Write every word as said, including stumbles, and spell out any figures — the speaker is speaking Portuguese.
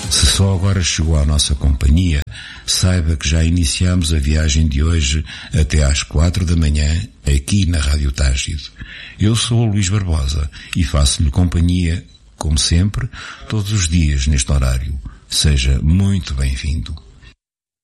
Se só agora chegou à nossa companhia, saiba que já iniciamos a viagem de hoje até às quatro da manhã, aqui na Rádio Tágido. Eu sou o Luís Barbosa e faço-lhe companhia, como sempre, todos os dias neste horário. Seja muito bem-vindo.